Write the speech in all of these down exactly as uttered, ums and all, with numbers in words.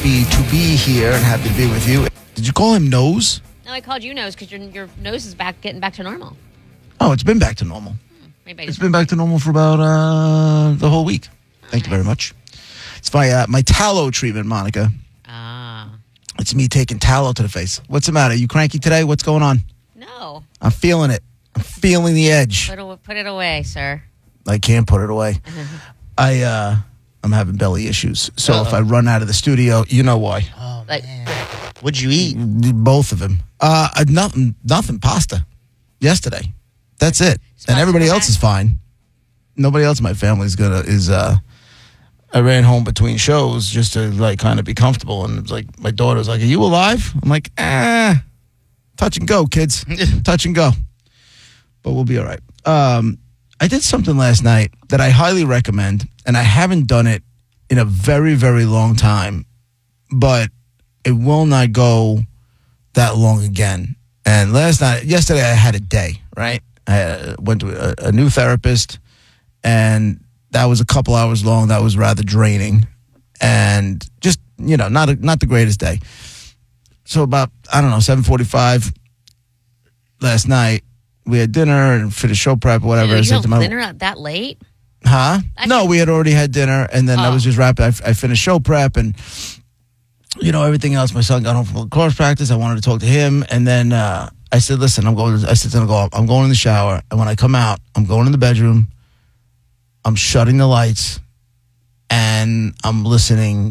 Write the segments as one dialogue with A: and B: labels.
A: happy to be here and happy to be with you. Did you call him Nose?
B: No, I called you Nose because your your nose is back, getting back to normal.
A: Oh, it's been back to normal.
B: Hmm, maybe I
A: It's
B: just-
A: been back to normal for about uh, the whole week. Thank you very much. It's my uh, my tallow treatment, Monica.
B: Ah.
A: It's me taking tallow to the face. What's the matter? You cranky today? What's going on?
B: No.
A: I'm feeling it. I'm feeling the edge.
B: Put it, put it away, sir.
A: I can't put it away. I uh, I'm having belly issues. So Uh-oh. If I run out of the studio, you know why.
C: Oh
B: Like-
C: man, what'd you eat?
A: Both of them. Uh, uh, nothing. Nothing. Pasta. Yesterday. That's it.
B: Sponsor
A: And everybody
B: back.
A: else is fine. Nobody else in my family is gonna is. Uh, I ran home between shows just to like kind of be comfortable, and it was like my daughter was like, "Are you alive?" I'm like, "Ah, touch and go, kids, touch and go." But we'll be all right. Um, I did something last night that I highly recommend, and I haven't done it in a very, very long time, but it will not go that long again. And last night, yesterday, I had a day, right? I uh, went to a, a new therapist, and that was a couple hours long. That was rather draining, and just, you know, not a, not the greatest day. So about, I don't know, seven forty-five last night, we had dinner and finished show prep or whatever.
B: Dude,
A: I
B: you
A: said
B: have
A: to my-
B: dinner at that late?
A: Huh?
B: That's
A: No,
B: just-
A: we had already had dinner, and then I
B: Oh.
A: was just wrapping. I, I finished show prep and, you know, everything else. My son got home from lacrosse practice. I wanted to talk to him, and then uh, I said, "Listen, I'm going." I said, "I'm going. I'm going in the shower, and when I come out, I'm going in the bedroom. I'm shutting the lights, and I'm listening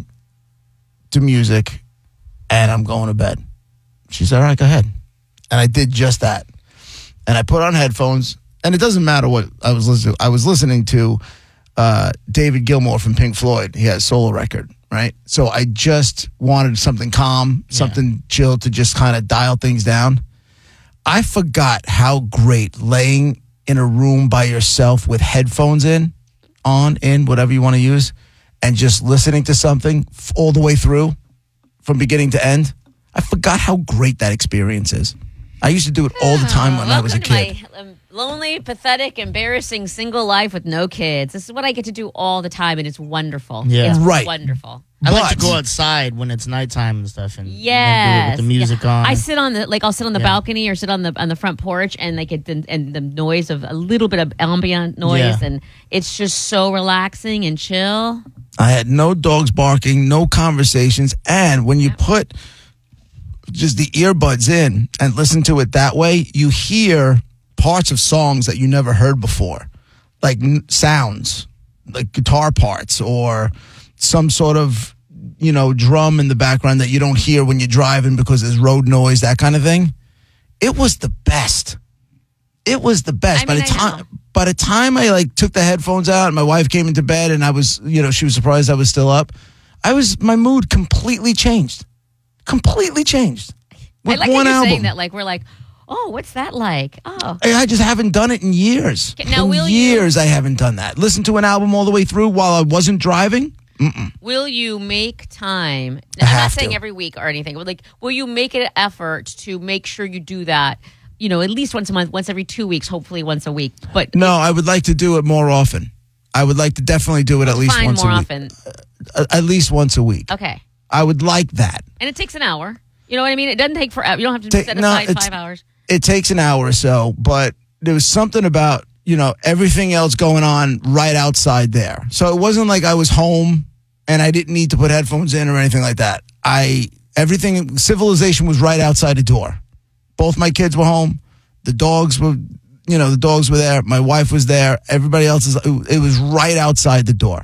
A: to music, and I'm going to bed." She said, "All right, go ahead," and I did just that. And I put on headphones, and it doesn't matter what I was listening to. I was listening to uh, David Gilmour from Pink Floyd. He has a solo record, right? So I just wanted something calm, something chill to just kind of dial things down. I forgot how great laying in a room by yourself with headphones in, on, in, whatever you want to use, and just listening to something f- all the way through from beginning to end. I forgot how great that experience is. I used to do it all the time when I was a
B: Welcome
A: kid.
B: to my um, lonely, pathetic, embarrassing single life with no kids. This is what I get to do all the time, and it's wonderful.
C: Yeah.
B: It's
A: Right.
B: wonderful.
C: I like to
A: But-
C: go outside when it's nighttime and stuff, and, and
B: Yes.
C: do it with the music
B: Yeah.
C: on.
B: I sit on the like I'll sit on the
C: Yeah.
B: balcony or sit on the on the front porch and like it the, and the noise of a little bit of ambient noise
C: Yeah.
B: and it's just so relaxing and chill.
A: I had no dogs barking, no conversations. And when you put just the earbuds in and listen to it that way, you hear parts of songs that you never heard before, like n- sounds, like guitar parts or some sort of, you know, drum in the background that you don't hear when you're driving because there's road noise, that kind of thing. It was the best. It was the best.
B: I
A: by
B: mean,
A: the
B: I
A: time
B: know.
A: by the time I like took the headphones out and my wife came into bed and I was, you know, she was surprised I was still up. I was my mood completely changed. Completely changed. With
B: I like
A: one
B: how you're
A: album.
B: saying that like we're like, oh, what's that like? Oh,
A: I I just haven't done it in years.
B: Okay, now
A: in
B: will you-
A: years I haven't done that. Listen to an album all the way through while I wasn't driving.
B: will you make time?
A: I
B: Now, I'm not
A: have
B: saying
A: to.
B: every week or anything, but like, will you make an effort to make sure you do that? You know, at least once a month, once every two weeks, hopefully once a week. But
A: No, I would like to do it more often. I would like to definitely do it at least
B: fine
A: once
B: more
A: a week.
B: often.
A: At at least once a week.
B: Okay,
A: I would like that.
B: and it takes an hour. You know what I mean? It doesn't take forever. You don't have to
A: Take-
B: set
A: no,
B: aside
A: it's-
B: five hours.
A: It takes an hour or so, but there was something about, you know, everything else going on right outside there. So it wasn't like I was home and I didn't need to put headphones in or anything like that. I everything civilization was right outside the door. Both my kids were home. The dogs were, you know, the dogs were there. My wife was there. Everybody else is. It was right outside the door.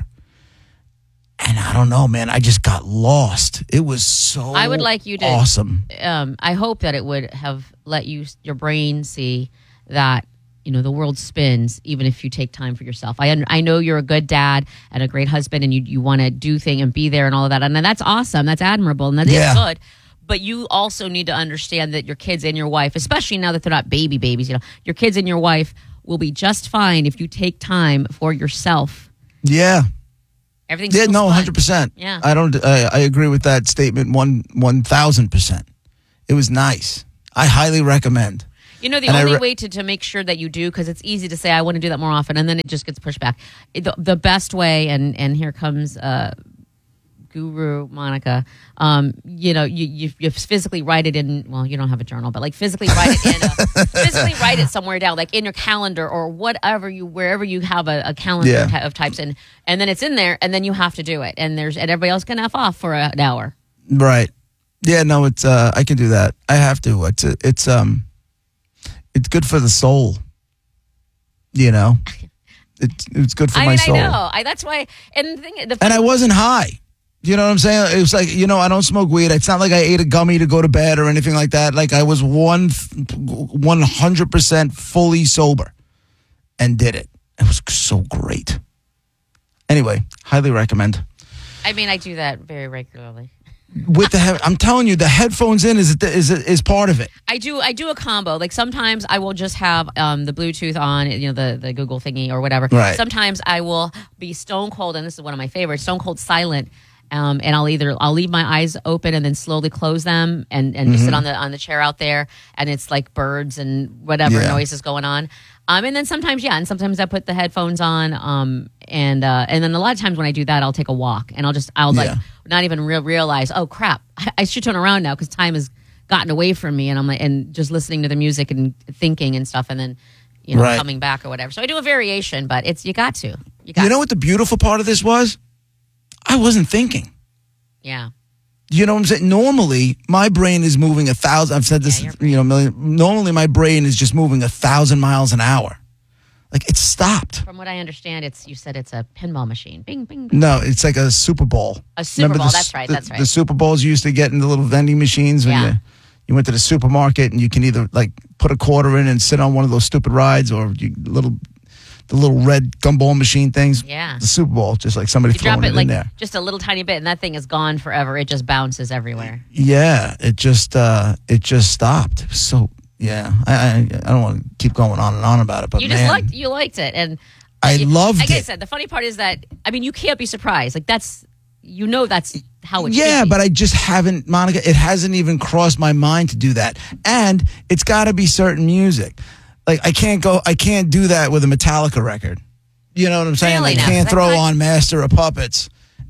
A: And I don't know, man. I just got lost. It was so.
B: I would like you to-
A: awesome.
B: Um, I hope that it would have let you, your brain, see that you know the world spins even if you take time for yourself. I un- I know you're a good dad and a great husband, and you you want to do thing and be there and all of that, and that's awesome. That's admirable, and that is
A: Yeah.
B: good. But you also need to understand that your kids and your wife, especially now that they're not baby babies, you know, your kids and your wife will be just fine if you take time for yourself.
A: Yeah.
B: Everything's
A: Yeah,
B: still
A: no,
B: fun.
A: hundred percent.
B: Yeah.
A: I don't. I, I agree with that statement. One one thousand percent. It was nice. I highly recommend.
B: You know, the
A: And I
B: only
A: re-
B: way to, to make sure that you do, because it's easy to say, I want to do that more often, and then it just gets pushed back. The, the best way, and, and here comes uh, guru Monica, um, you know, you, you you physically write it in. Well, you don't have a journal, but like physically write it in. A, physically write it somewhere down, like in your calendar or whatever you wherever you have a, a calendar
A: Yeah.
B: ty- of types, and and then it's in there, and then you have to do it, and there's and everybody else can f off for a, an hour.
A: Right. Yeah, no, it's uh I can do that. I have to. It's it's um it's good for the soul. You know? It's it's good for
B: I
A: my
B: mean,
A: soul.
B: I know. I that's why. And the thing, the
A: And I wasn't high. You know what I'm saying? It was like, you know, I don't smoke weed. It's not like I ate a gummy to go to bed or anything like that. Like I was one one hundred percent fully sober and did it. It was so great. Anyway, highly recommend.
B: I mean, I do that very regularly.
A: With the he- I'm telling you, the headphones in is is is part of it.
B: I do I do a combo. Like sometimes I will just have um, the Bluetooth on, you know, the, the Google thingy or whatever.
A: Right.
B: Sometimes I will be stone cold, and this is one of my favorites, stone cold silent. Um, and I'll either I'll leave my eyes open and then slowly close them and, and just sit on the on the chair out there, and it's like birds and whatever
A: Yeah.
B: noise is going on. Um, and then sometimes yeah, and sometimes I put the headphones on. Um, and uh, and then a lot of times when I do that, I'll take a walk and I'll just I'll like
A: Yeah.
B: not even real realize, oh crap, I, I should turn around now because time has gotten away from me, and I'm like and just listening to the music and thinking and stuff, and then you know
A: Right.
B: coming back or whatever. So I do a variation, but it's you got to you got
A: You know
B: to.
A: what the beautiful part of this was? I wasn't thinking.
B: Yeah.
A: You know what I'm saying? Normally, my brain is moving a thousand. I've said this,
B: Yeah, your
A: you know, million. Normally, my brain is just moving a thousand miles an hour. Like it stopped.
B: From what I understand, it's you said it's a pinball machine. Bing, bing, bing.
A: No, it's like a Super Bowl.
B: A Super
A: Remember
B: Bowl,
A: the,
B: that's right,
A: the-
B: that's right.
A: The Super Bowls you used to get in the little vending machines when
B: Yeah.
A: you, you went to the supermarket, and you can either like put a quarter in and sit on one of those stupid rides, or you little the little red gumball machine things.
B: Yeah.
A: The Super Bowl, just like somebody
B: You drop
A: throwing
B: it
A: it, in
B: like
A: there.
B: just a little tiny bit, and that thing is gone forever. It just bounces everywhere.
A: Yeah, it just uh, it just stopped. It was so yeah, I I, I don't want to keep going on and on about it, but
B: You
A: man,
B: just liked you liked it, and
A: I
B: you-
A: loved
B: like I
A: it.
B: said, the funny part is that I mean, you can't be surprised. Like that's you know that's how it.
A: Yeah,
B: should be.
A: but I just haven't, Monica. It hasn't even crossed my mind to do that, and it's got to be certain music. Like I can't go, I can't do that with a Metallica record. You know what I'm saying?
B: Really
A: I
B: now?
A: can't
B: I
A: throw
B: thought-
A: on Master of Puppets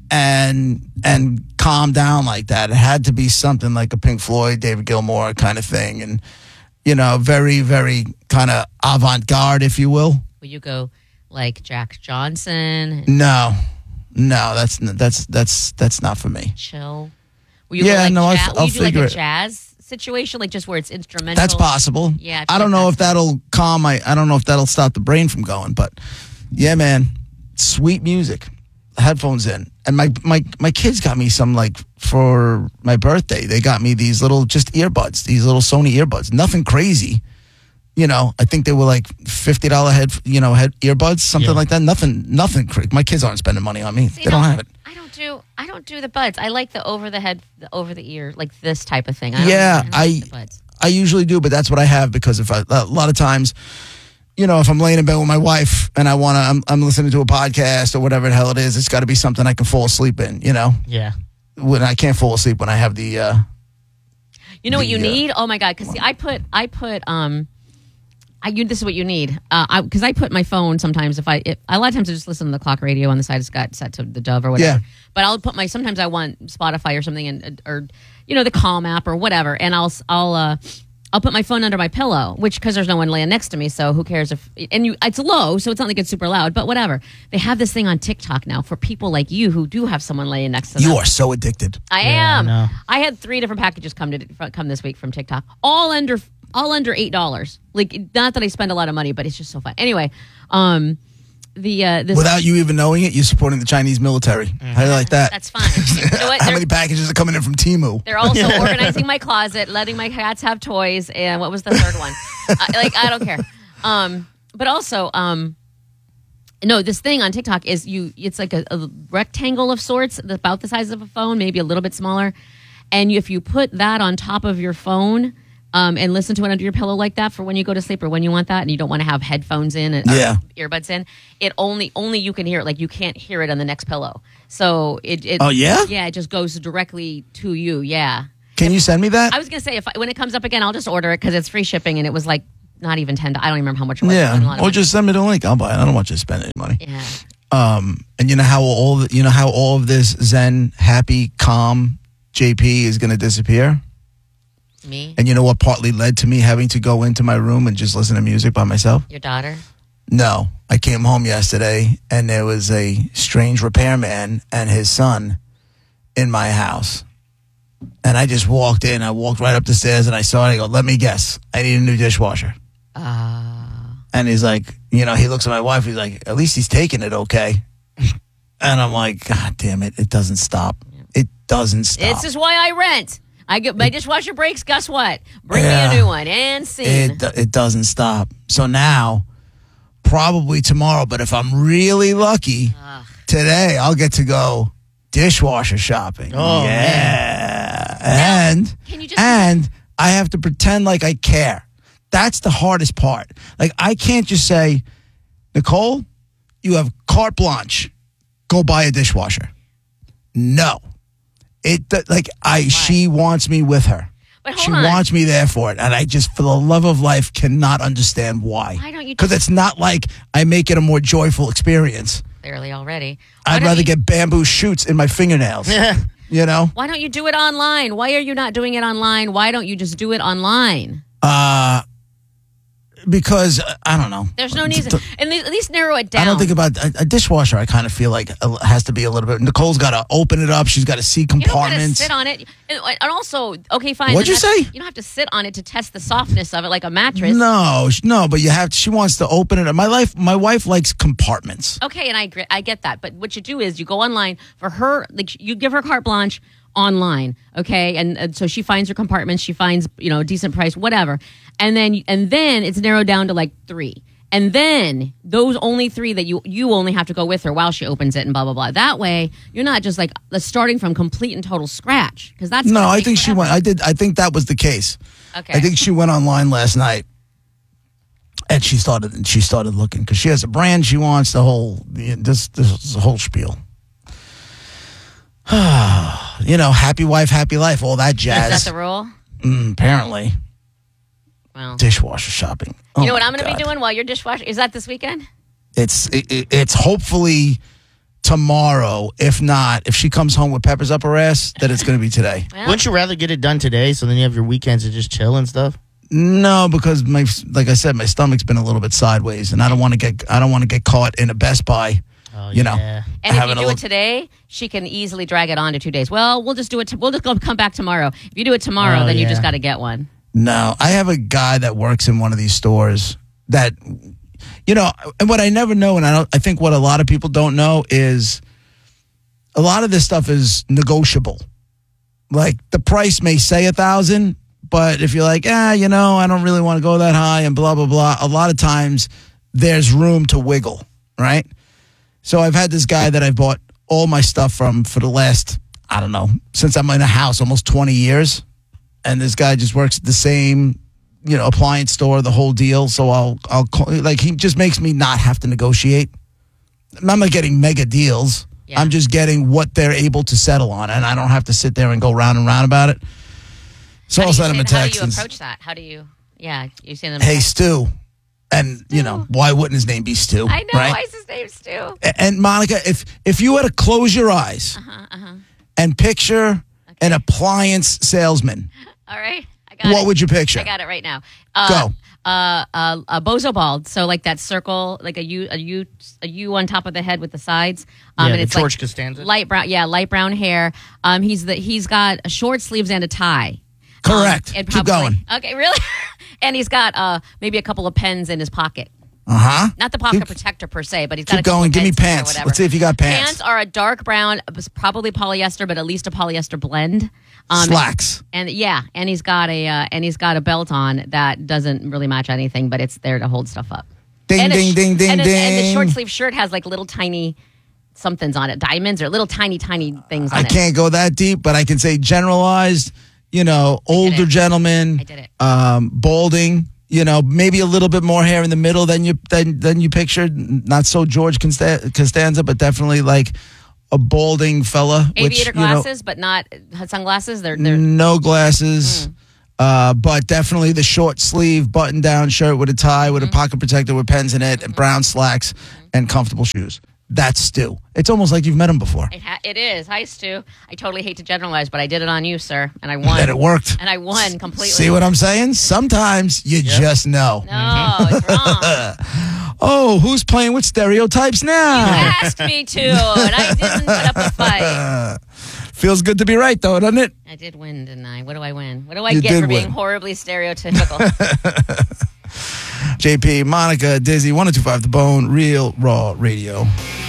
A: and and calm down like that. It had to be something like a Pink Floyd, David Gilmour kind of thing, and you know, very very kind of avant garde, if you will.
B: Will you go like Jack Johnson,
A: No, no, that's that's that's that's not for me.
B: chill? Will you
A: Yeah,
B: go like
A: no, I'll-
B: jazz, will
A: I'll
B: you do like
A: figure
B: a
A: it.
B: jazz situation, like just where it's instrumental?
A: That's possible.
B: Yeah, if
A: I
B: you
A: don't
B: get
A: know
B: that
A: if that'll calm my. I don't know if that'll stop the brain from going. But yeah, man, sweet music, headphones in, and my my my kids got me some like for my birthday. They got me these little just earbuds, these little Sony earbuds. Nothing crazy, you know. I think they were like fifty dollar head, you know, head earbuds, something
C: Yeah.
A: like that. Nothing, nothing crazy. My kids aren't spending money on me.
B: See,
A: they don't
B: no,
A: have it.
B: I don't do. I don't do the buds. I like the over the head, the over the ear, like this type of thing. I don't,
A: Yeah,
B: I, don't
A: I-
B: like the buds.
A: I usually do, but that's what I have because if I, a lot of times, you know, if I'm laying in bed with my wife and I want to, I'm, I'm listening to a podcast or whatever the hell it is, it's got to be something I can fall asleep in, you know?
C: Yeah.
A: When I can't fall asleep when I have the, uh,
B: You know what
A: the,
B: you
A: uh,
B: need? Oh my god! Because see, I put, I put, um, I you, this is what you need. Uh, I because I put my phone sometimes if I, it, a lot of times I just listen to the clock radio on the side. It's got set to the Dove or whatever.
A: Yeah.
B: But I'll put my sometimes I want Spotify or something and or you know the Calm app or whatever, and I'll I'll uh. I'll put my phone under my pillow, which because there's no one laying next to me, so who cares if and you it's low, so it's not like it's super loud, but whatever. They have this thing on TikTok now for people like you who do have someone laying next to them.
A: you are so addicted.
B: I
C: Yeah, I
B: am.
C: know.
B: I had three different packages come to come this week from TikTok, all under all under eight dollars. Like not that I spend a lot of money, but it's just so fun. Anyway, um, the uh, this
A: Without you even knowing it, you're supporting the Chinese military. How do you like that?
B: that's fine. You know what?
A: How
B: They're-
A: many packages are coming in from Temu?
B: They're also organizing my closet, letting my cats have toys, and what was the third one? uh, like I don't care. Um, but also, um, no, this thing on TikTok is you. It's like a, a rectangle of sorts, about the size of a phone, maybe a little bit smaller. And if you put that on top of your phone. Um, and listen to it under your pillow like that for when you go to sleep or when you want that and you don't want to have headphones in and or
A: Yeah.
B: earbuds in. It only only you can hear it. Like you can't hear it on the next pillow. So it, it
A: Oh, yeah?
B: yeah, it just goes directly to you. Yeah.
A: Can you send me that?
B: I was gonna say if I, when it comes up again, I'll just order it because it's free shipping and it was like not even ten. I don't even remember how much it was. It wasn't a lot
A: Yeah.
B: of
A: Or
B: money.
A: just send me the link. I'll buy it. I don't want you to spend any money.
B: yeah.
A: Um, and you know how all the, you know how all of this zen, happy, calm J P is going to disappear.
B: Me,
A: And you know what partly led to me having to go into my room and just listen to music by myself?
B: your daughter.
A: No, I came home yesterday and there was a strange repairman and his son in my house. And I just walked in. I walked right up the stairs and I saw it. I go, let me guess. I need a new dishwasher.
B: Uh,
A: And he's like, you know, he looks at my wife. He's like, at least he's taking it okay. And I'm like, God damn it. It doesn't stop. It doesn't stop.
B: this is why I rent. I get my dishwasher breaks. Guess what? Bring
A: Yeah.
B: me a new one and scene.
A: It, it doesn't stop. So now, probably tomorrow, but if I'm really lucky,
B: Ugh.
A: today I'll get to go dishwasher shopping.
C: Oh,
A: yeah. And
B: Can you just?
A: and I have to pretend like I care. That's the hardest part. Like I can't just say, Nicole, you have carte blanche. Go buy a dishwasher. No. It like I she wants me with her.
B: But
A: She
B: hold on.
A: wants me there for it. And I just, for the love of life, cannot understand why.
B: Why don't you
A: Because
B: just-
A: it's not like I make it a more joyful experience.
B: Barely already. Why
A: I'd
B: don't
A: rather
B: you-
A: get bamboo shoots in my fingernails. You know?
B: Why don't you do it online? Why are you not doing it online? Why don't you just do it online?
A: Uh, because, uh, I don't know.
B: There's no need.
A: T-
B: To, at least, at least narrow it down.
A: I don't think about a, a dishwasher. I kind of feel like it has to be a little bit. Nicole's got to open it up. She's got to see
B: you don't got to
A: compartments.
B: sit on it. And, and also, okay, fine.
A: What'd
B: then
A: you
B: that's-
A: say?
B: You don't have to sit on it to test the softness of it like a mattress.
A: No, sh- no, but you have. To, she wants to open it up. My life, my wife likes compartments.
B: Okay, and I agree, I get that. But what you do is you go online for her. Like you give her carte blanche online, okay, and, and so she finds her compartments. She finds you know a decent price, whatever, and then and then it's narrowed down to like three. And then those only three that you you only have to go with her while she opens it and blah blah blah. That way you're not just like starting from complete and total scratch because that's
A: No,
B: gonna
A: I
B: take
A: think she
B: forever.
A: went. I did. I think that was the case.
B: Okay.
A: I think she went online last night, and she started. And she started looking because she has a brand she wants. The whole the- this this whole spiel. You know, happy wife, happy life, all that
B: Is
A: jazz.
B: that the rule?
A: Mm, apparently,
B: Well,
A: dishwasher shopping. Oh
B: you know what
A: my
B: I'm going to
A: God.
B: be doing while you're dishwashing? Is that this weekend?
A: It's it, it- it's hopefully tomorrow. If not, if she comes home with peppers up her ass, then it's going to be today.
B: Well,
C: Wouldn't you rather get it done today so then you have your weekends to just chill and stuff?
A: No, because my like I said, my stomach's been a little bit sideways, and I don't want to get I don't want to get caught in a Best Buy.
C: Oh,
A: You know.
C: yeah.
B: And if
A: having
B: you
A: a
B: do
A: look-
B: it today, she can easily drag it on to two days. Well, we'll just do it. T- we'll just go come back tomorrow. If you do it tomorrow,
C: Oh,
B: then you
C: yeah.
B: just got to get one.
A: No, I have a guy that works in one of these stores that, you know, and what I never know, and I don't, I think what a lot of people don't know is a lot of this stuff is negotiable. Like the price may say a thousand, but if you're like, ah, you know, I don't really want to go that high and blah, blah, blah, a lot of times there's room to wiggle, right? So I've had this guy that I've bought all my stuff from for the last, I don't know, since I'm in a house, almost twenty years. And this guy just works at the same, you know, appliance store, the whole deal. So I'll, I'll call, like, he just makes me not have to negotiate. I'm not getting mega deals.
B: Yeah.
A: I'm just getting what they're able to settle on, and I don't have to sit there and go round and round about it. So
B: How
A: I'll
B: do you
A: send him a
B: say-
A: text
B: How do
A: and,
B: you approach that? How do you? Yeah, you send them.
A: hey, Stu. And, you know, why wouldn't his name be Stu?
B: I know.
A: Right?
B: Why is his name Stu?
A: A- And Monica, if if you were to close your eyes and picture an appliance salesman,
B: All right, I got
A: what
B: it.
A: would you picture?
B: I got it right now. Uh,
A: Go.
B: Uh, uh, a bozo bald. So like that circle, like a U, a U, a U on top of the head with the sides. Um,
C: Yeah,
B: and
C: the
B: it's
C: George
B: like
C: Costanza.
B: light brown. Yeah, light brown hair. Um, he's the he's got a short sleeves and a tie.
A: Correct.
B: Um, and
A: Keep going.
B: Okay, really? And he's got uh maybe a couple of pens in his pocket.
A: Uh huh.
B: Not the pocket
A: Keep-
B: protector per se, but he's got
A: keep
B: a couple
A: going.
B: of
A: Give me
B: pens in there or
A: pants.
B: whatever.
A: Let's see if you got pants.
B: Pants are a dark brown, probably polyester, but at least a polyester blend. Um,
A: Slacks.
B: And yeah, and he's got a uh, and he's got a belt on that doesn't really match anything, but it's there to hold stuff up.
A: Ding,
B: and
A: ding,
B: a sh-
A: ding, ding,
B: and a- And the
A: ding.
B: short sleeve shirt has like little tiny somethings on it, diamonds or little tiny tiny things on
A: I
B: it.
A: can't go that deep, but I can say generalized, you know, older
B: it.
A: gentleman,
B: I did it.
A: um, balding, you know, maybe a little bit more hair in the middle than you than, than you pictured. Not so George Consta- Costanza, but definitely like a balding fella.
B: Aviator
A: which, you know,
B: glasses, but not sunglasses. They're they're
A: no glasses.
B: Mm.
A: Uh, but definitely the short sleeve button down shirt with a tie with a
B: Mm-hmm.
A: pocket protector with pens in it and brown slacks and comfortable shoes. That's Stu. It's almost like you've met him before.
B: It, ha- it is. Hi, Stu. I totally hate to generalize, but I did it on you, sir, and I won.
A: And it worked.
B: And I won completely.
A: See what I'm saying? Sometimes you
C: Yep.
A: just know.
B: No, it's wrong.
A: Oh, who's playing with stereotypes
B: You
A: now?
B: asked me to, and I didn't put up a fight.
A: Feels good to be right, though, doesn't it?
B: I did win, didn't I? What do I win? What do I
A: You
B: get
A: did
B: for being
A: win.
B: horribly stereotypical?
A: J P, Monica, Dizzy, one oh two point five The Bone, Real Raw Radio.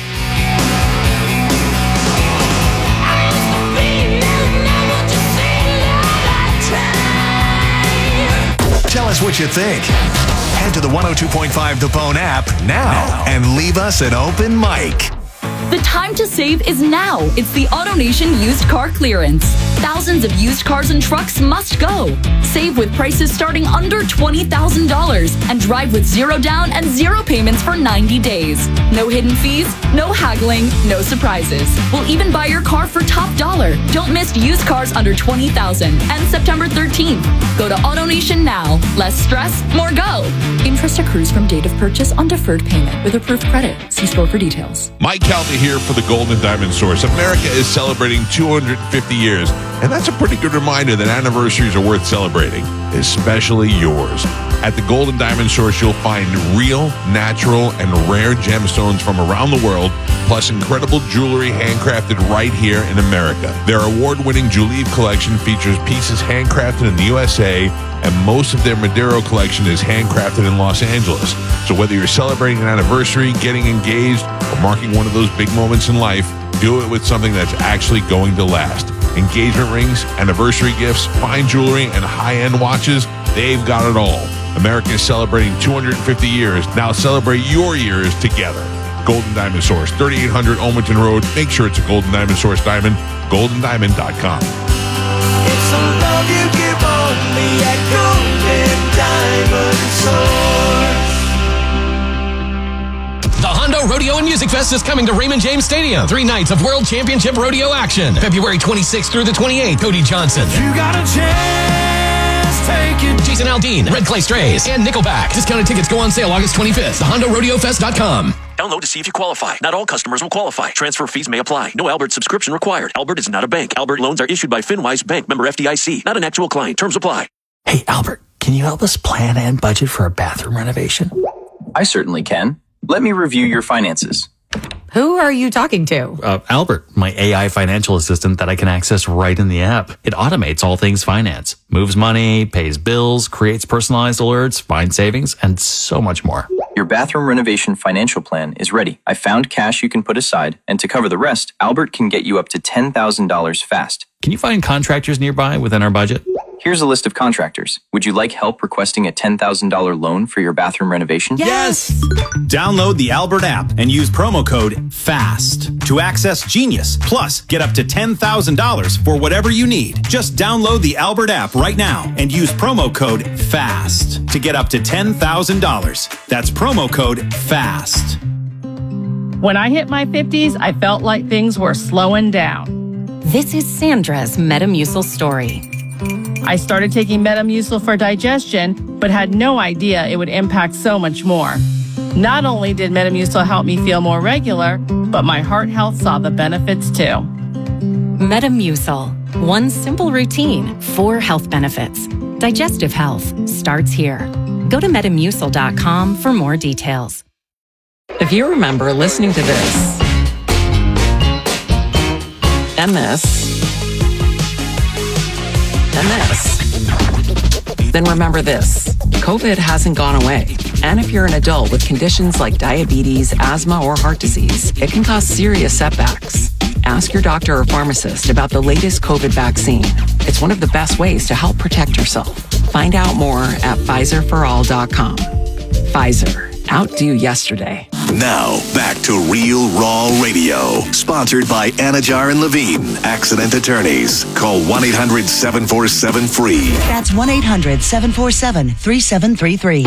D: Tell us what you think. Head to the one oh two point five The Bone app now and leave us an open mic.
E: The time to save is now. It's the AutoNation used car clearance. Thousands of used cars and trucks must go. Save with prices starting under twenty thousand dollars and drive with zero down and zero payments for ninety days. No hidden fees, no haggling, no surprises. We'll even buy your car for top dollar. Don't miss used cars under twenty thousand dollars and September thirteenth. Go to AutoNation now. Less stress, more go. Interest accrues from date of purchase on deferred payment with approved credit. See store for details.
F: Mike Calta here for the Golden Diamond Source. America is celebrating two hundred fifty years, and that's a pretty good reminder that anniversaries are worth celebrating, especially yours. At the Golden Diamond Source, you'll find real, natural, and rare gemstones from around the world, plus incredible jewelry handcrafted right here in America. Their award-winning Julieve collection features pieces handcrafted in the U S A, and most of their Madero collection is handcrafted in Los Angeles. So whether you're celebrating an anniversary, getting engaged, or marking one of those big moments in life, do it with something that's actually going to last. Engagement rings, anniversary gifts, fine jewelry, and high-end watches, they've got it all. America is celebrating two hundred fifty years. Now celebrate your years together. Golden Diamond Source, thirty-eight hundred Olmonton Road. Make sure it's a Golden Diamond Source diamond, golden diamond dot com.
G: It's the love you give only at Golden Diamond Source.
H: The Hondo Rodeo and Music Fest is coming to Raymond James Stadium. Three nights of World Championship Rodeo action. February twenty-sixth through the twenty-eighth. Cody Johnson,
G: You got a chance, take it.
H: Jason Aldean, Red Clay Strays, and Nickelback. Discounted tickets go on sale August twenty-fifth. the hondo rodeo fest dot com.
I: Download to see if you qualify. Not all customers will qualify. Transfer fees may apply. No Albert subscription required. Albert is not a bank. Albert loans are issued by FinWise Bank, member F D I C. Not an actual client. Terms apply.
J: Hey, Albert, can you help us plan and budget for a bathroom renovation?
K: I certainly can. Let me review your finances.
L: Who are you talking to?
J: Uh, Albert, my A I financial assistant that I can access right in the app. It automates all things finance, moves money, pays bills, creates personalized alerts, finds savings, and so much more.
K: Your bathroom renovation financial plan is ready. I found cash you can put aside, and to cover the rest, Albert can get you up to ten thousand dollars fast.
J: Can you find contractors nearby within our budget?
K: Here's a list of contractors. Would you like help requesting a ten thousand dollars loan for your bathroom renovation?
L: Yes!
M: Download the Albert app and use promo code FAST to access Genius. Plus, get up to ten thousand dollars for whatever you need. Just download the Albert app right now and use promo code FAST to get up to ten thousand dollars. That's promo code FAST.
N: When I hit my fifties, I felt like things were slowing down.
E: This is Sandra's Metamucil story.
N: I started taking Metamucil for digestion, but had no idea it would impact so much more. Not only did Metamucil help me feel more regular, but my heart health saw the benefits too.
E: Metamucil. One simple routine, four health benefits. Digestive health starts here. Go to metamucil dot com for more details.
L: If you remember listening to this, and this, and this, then remember this. COVID hasn't gone away. And if you're an adult with conditions like diabetes, asthma, or heart disease, it can cause serious setbacks. Ask your doctor or pharmacist about the latest COVID vaccine. It's one of the best ways to help protect yourself. Find out more at Pfizer for all dot com. Pfizer. Outdo yesterday.
D: Now, back to Real Raw Radio. Sponsored by Anajar and Levine, Accident Attorneys. Call one eight hundred seven four seven free.
O: That's one eight hundred seven four seven three seven three three.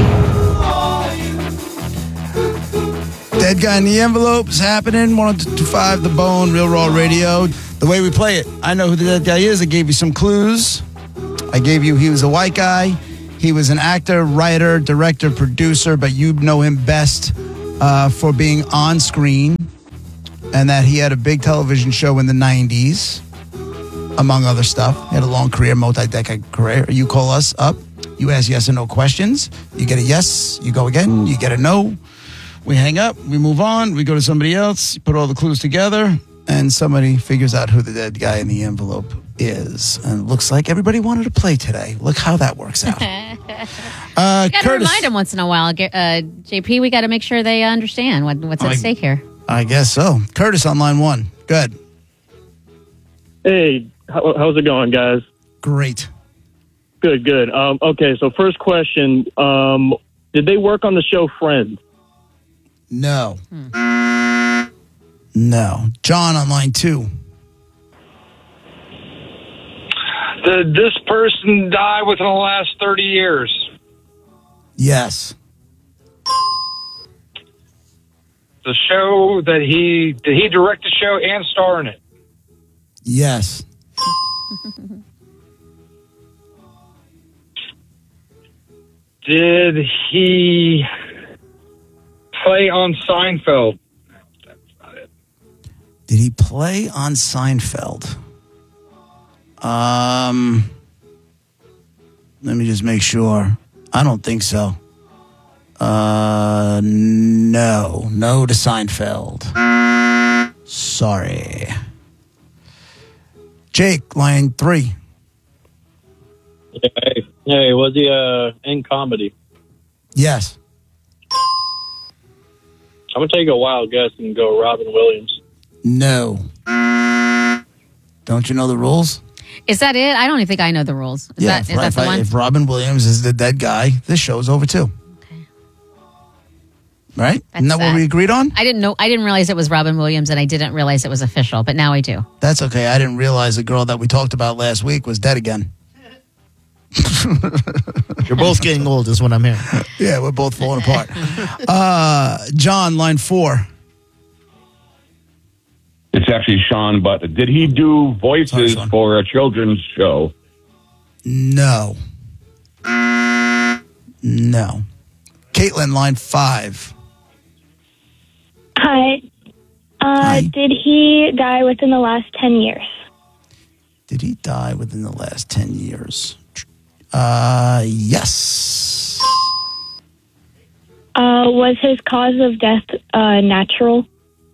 A: Dead Guy in the Envelope is happening. one oh two point five The Bone, Real Raw Radio. The way we play it, I know who the dead guy is. I gave you some clues. I gave you he was a white guy. He was an actor, writer, director, producer, but you know him best uh, for being on screen and that he had a big television show in the nineties, among other stuff. He had a long career, multi-decade career. You call us up. You ask yes or no questions. You get a yes. You go again. You get a no. We hang up. We move on. We go to somebody else. You put all the clues together, and somebody figures out who the dead guy in the envelope is. And it looks like everybody wanted to play today. Look how that works out. uh,
B: you got to
A: Curtis,
B: remind them once in a while. Uh, J P, we got to make sure they understand what, what's at
A: I-
B: stake here.
A: I guess so. Curtis on line one. Good.
P: Hey, how, how's it going, guys?
A: Great.
P: Good, good. Um, okay, so first question. Um, did they work on the show Friends?
A: No. No. John on line two.
Q: Did this person die within the last thirty years?
A: Yes.
Q: The show that he... Did he direct the show and star in it?
A: Yes.
Q: Did he play on Seinfeld?
A: Did he play on Seinfeld? Um, let me just make sure. I don't think so. Uh, no. No to Seinfeld. Sorry. Jake, line three.
R: Hey, hey, was he uh, in comedy?
A: Yes.
R: I'm gonna take a wild guess and go Robin Williams.
A: No. Don't you know the rules?
B: Is that it? I don't even think I know the rules. Is that,
A: if,
B: is that
A: if,
B: the
A: I-
B: one?
A: if Robin Williams is the dead guy, this show's over too.
B: Okay.
A: Right? Isn't that
B: That's
A: what we agreed on?
B: I didn't know. I didn't realize it was Robin Williams, and I didn't realize it was official. But now I do.
A: That's okay. I didn't realize the girl that we talked about last week was dead again.
C: You're both getting old is what I'm hearing.
A: Yeah, we're both falling apart. Uh, John, line four.
S: It's actually Sean, but did he do voices for a children's show?
A: No. No. Caitlin, line five.
T: Hi. Uh, Did he die within the last ten years?
A: Did he die within the last ten years? Uh, yes.
T: Uh, was his cause of death uh, natural?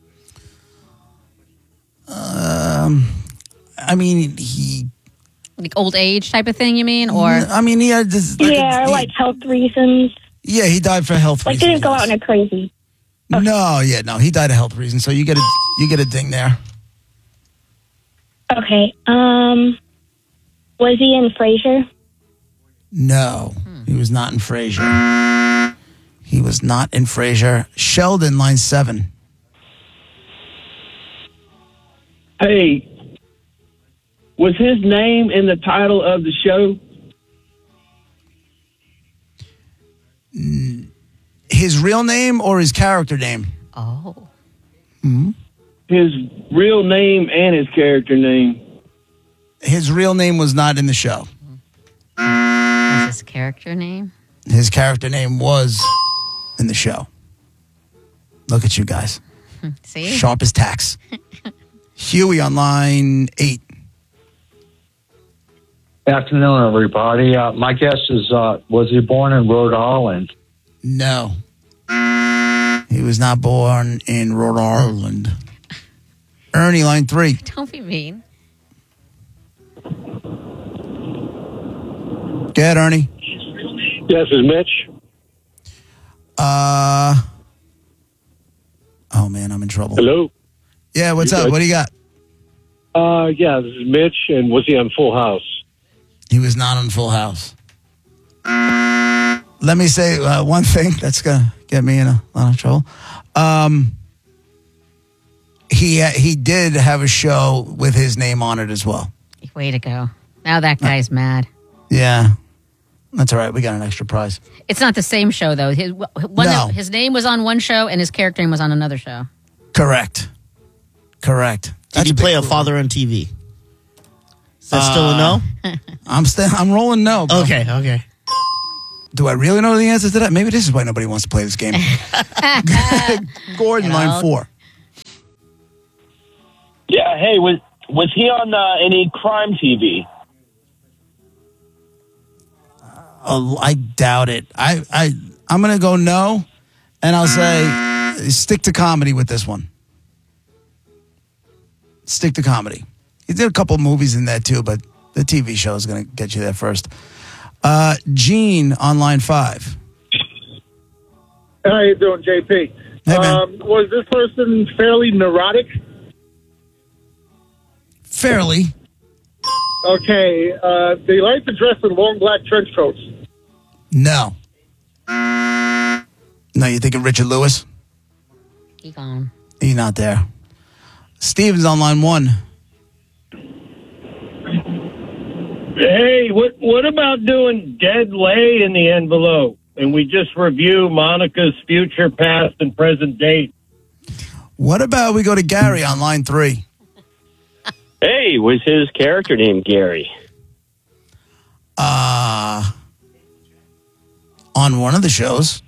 A: Um, I mean, he.
B: Like old age type of thing, you mean? Or
A: I mean, he had this. Like
T: yeah,
A: a-
T: or like health reasons.
A: Yeah, he died for health
T: Like
A: reasons.
T: didn't go out in a crazy.
A: No, yeah, no, he died of health reasons. So you get a you get a ding there.
T: Okay. Um, was he in Frasier?
A: No, he was not in Frasier. He was not in Frasier. Sheldon, line seven.
U: Hey, was his name in the title of the show?
A: His real name or his character name?
B: Oh.
A: Hmm?
U: His real name and his character name.
A: His real name was not in the show.
B: what's his character name?
A: His character name was in the show. Look at you guys.
B: See?
A: Sharp as tacks. Huey on line eight.
V: Afternoon, everybody. Uh, my guess is, uh, was he born in Rhode Island?
A: No. He was not born in Rhode Island. Ernie, line three.
B: Don't be mean.
A: Go ahead, Ernie.
U: Yes, is Mitch.
A: Uh. Oh, man, I'm in trouble.
U: Hello?
A: Yeah, what's
U: You
A: up?
U: good?
A: What do you got?
U: Uh, yeah, this is Mitch, and was he on Full House?
A: He was not on Full House. Let me say uh, one thing that's going to get me in a lot of trouble. Um, he he did have a show with his name on it as well.
B: Way to go. Now that guy's mad.
A: Yeah. That's all right. We got an extra prize.
B: It's not the same show, though. His, one
A: No.
B: his name was on one show and his character name was on another show.
A: Correct. Correct.
C: Did he play a father on T V? Is that still a no?
A: I'm still. I'm rolling no. Bro.
C: Okay, okay.
A: Do I really know the answer to that? Maybe this is why nobody wants to play this game. Gordon,
B: Hello.
A: line four.
U: Yeah, hey, was was he on uh, any crime T V?
A: Uh, I doubt it. I, I, I'm going to go no, and I'll say stick to comedy with this one. Stick to comedy. He did a couple movies in that too, but the T V show is going to get you there first. Uh, Gene on line five.
F: How you doing, J P?
A: Hey, man.
F: Um, was this person fairly neurotic?
A: Fairly.
F: Okay. Uh, they like to dress in long black trench coats.
A: No. No, you thinking Richard Lewis?
B: He gone.
A: He's not there. Steven's on line one.
U: Hey, what what about doing dead lay in the envelope? And we just review Monica's future, past, and present date.
A: What about we go to Gary on line three?
R: Hey, was his character named Gary?
A: Uh, on one of the shows.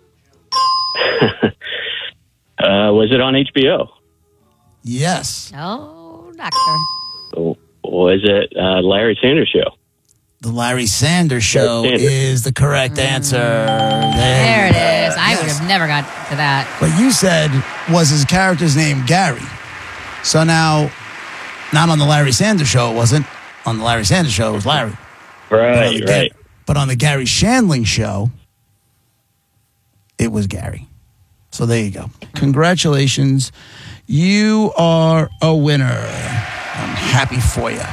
R: uh, was it on H B O?
A: Yes.
B: Oh, doctor.
R: Was it uh, Larry Sanders Show?
A: The Larry Sanders Show
R: Sanders.
A: is the correct answer. There,
B: There it is. I
A: Yes.
B: would have never got to that.
A: What you said was his character's name, Gary. So now, not on the Larry Sanders Show, it wasn't. On the Larry Sanders Show, it was Larry. But on
R: Right,
A: the
R: right.
A: Ga- but on the Gary Shandling Show, it was Gary. So there you go. Congratulations. You are a winner. I'm happy for you.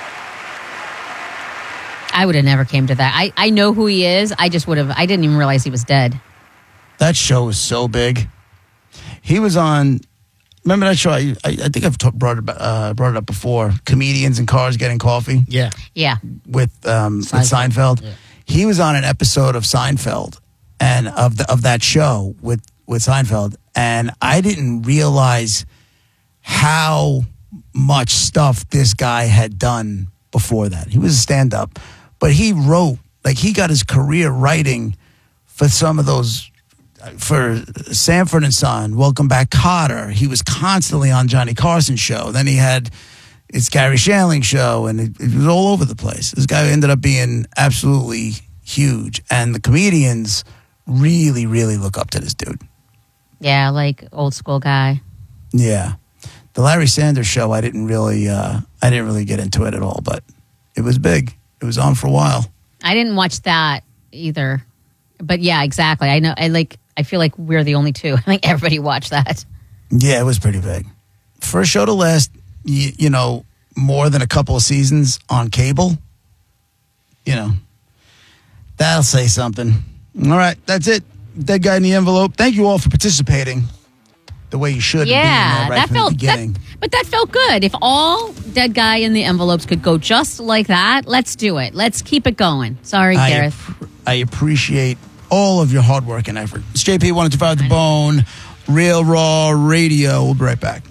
B: I would have never came to that. I, I know who he is. I just would have. I didn't even realize he was dead.
A: That show was so big. He was on. Remember that show? I, I, I think I've t- brought it uh, brought it up before. Comedians in cars getting coffee.
C: Yeah,
B: Yeah.
A: with um, with
C: Seinfeld.
A: Seinfeld. He was on an episode of Seinfeld and of the of that show with with Seinfeld, and I didn't realize how much stuff this guy had done before that. He was a stand-up, but he wrote, like he got his career writing for some of those, for Sanford and Son, Welcome Back Kotter. He was constantly on Johnny Carson's show. Then he had it's Gary Shandling show, and it, it was all over the place. This guy ended up being absolutely huge, and the comedians really, really look up to this dude.
B: Yeah, like old school guy.
A: Yeah. The Larry Sanders Show, I didn't really, uh, I didn't really get into it at all, but it was big. It was on for a while.
B: I didn't watch that either. But yeah, exactly. I know. I like. I feel like we're the only two. I think everybody watched that.
A: Yeah, it was pretty big. For a show to last, you, you know, more than a couple of seasons on cable, you know, that'll say something. All right, that's it. Dead Guy in the Envelope. Thank you all for participating the way you should.
B: Yeah,
A: and being there right
B: that
A: from
B: felt.
A: the beginning.
B: That, but that felt good. If all Dead Guy in the Envelopes could go just like that, let's do it. Let's keep it going. Sorry,
A: I,
B: Gareth.
A: app- I appreciate all of your hard work and effort. It's J P one oh two five The Bone, Real Raw Radio. We'll be right back.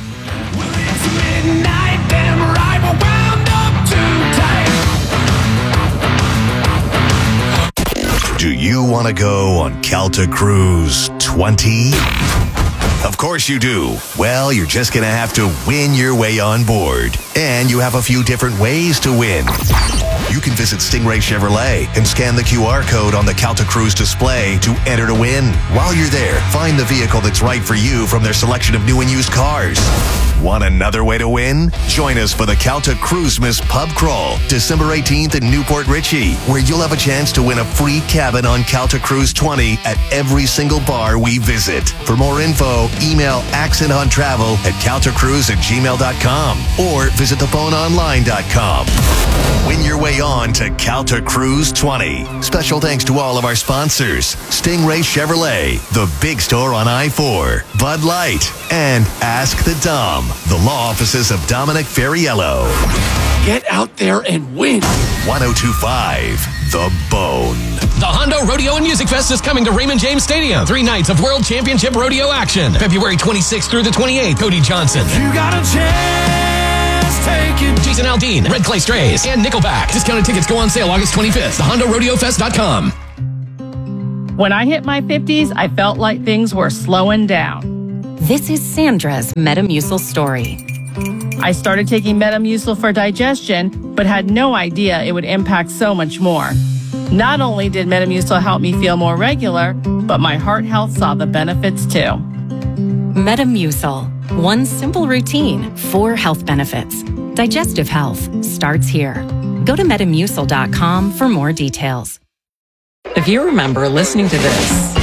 D: Do you want to go on Calta Cruise twenty? Of course you do. Well, you're just going to have to win your way on board. And you have a few different ways to win. You can visit Stingray Chevrolet and scan the Q R code on the Calta Cruise display to enter to win. While you're there, find the vehicle that's right for you from their selection of new and used cars. Want another way to win? Join us for the Calta Cruisemas Pub Crawl, December eighteenth in Newport Richey, where you'll have a chance to win a free cabin on Calta Cruise twenty at every single bar we visit. For more info, email accent on travel at caltacruise at gmail dot com or visit the phone online dot com. Win your way on to Calta Cruise twenty. Special thanks to all of our sponsors: Stingray Chevrolet, The Big Store on I four, Bud Light, and Ask the Dom, the law offices of Dominic Ferriello.
H: Get out there and win.
D: one oh two five The Bone.
H: The Hondo Rodeo and Music Fest is coming to Raymond James Stadium. Three nights of World Championship Rodeo action. February twenty-sixth through the twenty-eighth. Cody Johnson.
G: You got a chance, take it.
H: Jason Aldean, Red Clay Strays, and Nickelback. Discounted tickets go on sale August twenty-fifth. the hondo rodeo fest dot com.
N: When I hit my fifties, I felt like things were slowing down.
W: This is Sandra's Metamucil story.
N: I started taking Metamucil for digestion, but had no idea it would impact so much more. Not only did Metamucil help me feel more regular, but my heart health saw the benefits too.
I: Metamucil. One simple routine, four health benefits. Digestive health starts here. Go to metamucil dot com for more details.
L: If you remember listening to this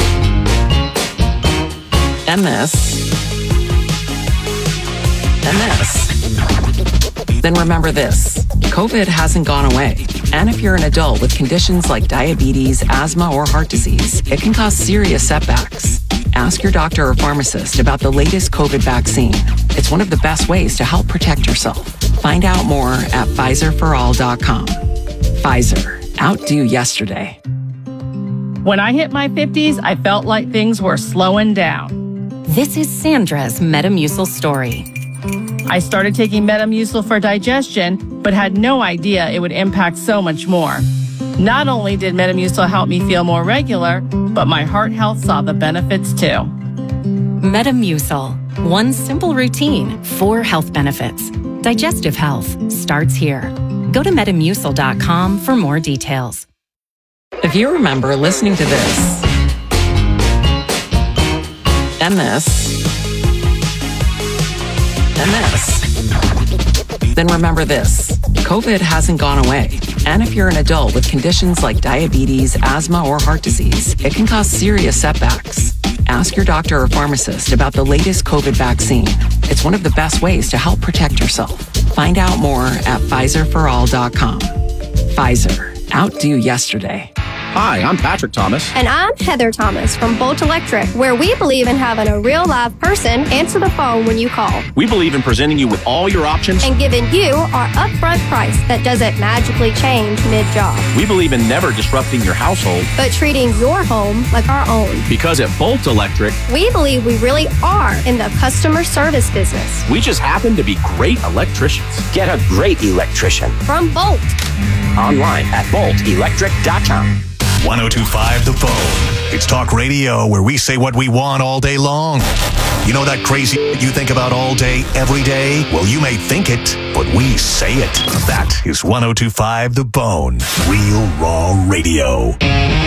L: and this and this, then remember this. COVID hasn't gone away. And if you're an adult with conditions like diabetes, asthma, or heart disease, it can cause serious setbacks. Ask your doctor or pharmacist about the latest COVID vaccine. It's one of the best ways to help protect yourself. Find out more at Pfizer for all dot com. Pfizer. Outdo yesterday.
N: When I hit my fifties, I felt like things were slowing down.
I: This is Sandra's Metamucil story.
N: I started taking Metamucil for digestion, but had no idea it would impact so much more. Not only did Metamucil help me feel more regular, but my heart health saw the benefits too.
I: Metamucil. One simple routine, four health benefits. Digestive health starts here. Go to metamucil dot com for more details.
L: If you remember listening to this and this and this, then remember this. COVID hasn't gone away. And if you're an adult with conditions like diabetes, asthma, or heart disease, it can cause serious setbacks. Ask your doctor or pharmacist about the latest COVID vaccine. It's one of the best ways to help protect yourself. Find out more at Pfizer for all dot com. Pfizer. Outdo yesterday.
J: Hi, I'm Patrick Thomas.
W: And I'm Heather Thomas from Bolt Electric, where we believe in having a real live person answer the phone when you call.
J: We believe in presenting you with all your options
W: and giving you our upfront price that doesn't magically change mid-job.
J: We believe in never disrupting your household,
W: but treating your home like our own.
J: Because at Bolt Electric,
W: we believe we really are in the customer service business.
J: We just happen to be great electricians.
X: Get a great electrician
W: from Bolt.
X: Online at bolt electric dot com.
D: one oh two point five The Phone. It's talk radio where we say what we want all day long. You know that crazy you think about all day, every day? Well, you may think it, but we say it. That is one oh two point five The Bone. Real Raw Radio.